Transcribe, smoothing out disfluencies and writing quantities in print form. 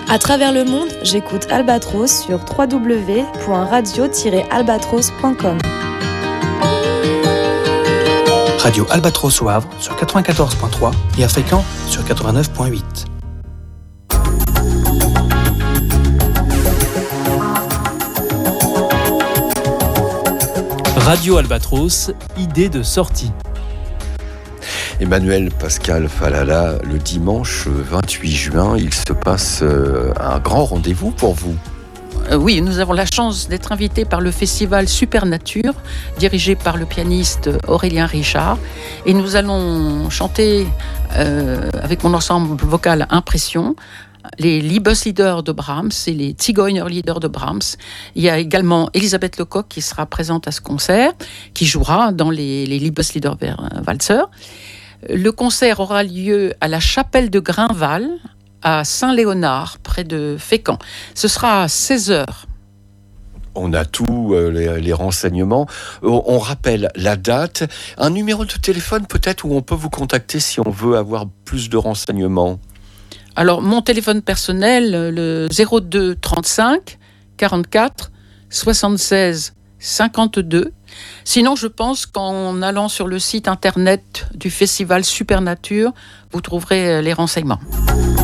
À travers le monde, j'écoute Albatros sur www.radio-albatros.com. Radio Albatros au Havre sur 94.3 et à Fécamp sur 89.8. Radio Albatros, idée de sortie. Emmanuel Pascal Falala, le dimanche 28 juin, il se passe un grand rendez-vous pour vous. Oui, nous avons la chance d'être invités par le festival Supernature, dirigé par le pianiste Aurélien Richard. Et nous allons chanter avec mon ensemble vocal Impression, les Liebeslieder de Brahms et les Zigeunerlieder de Brahms. Il y a également Elisabeth Lecoq qui sera présente à ce concert, qui jouera dans les Liebeslieder Walzer. Le concert aura lieu à la chapelle de Grinval, à Saint-Léonard, près de Fécamp. Ce sera à 16h. On a tous les renseignements. On rappelle la date. Un numéro de téléphone peut-être où on peut vous contacter si on veut avoir plus de renseignements. Alors, mon téléphone personnel, le 02 35 44 76 52. Sinon, je pense qu'en allant sur le site internet du festival Supernature, vous trouverez les renseignements.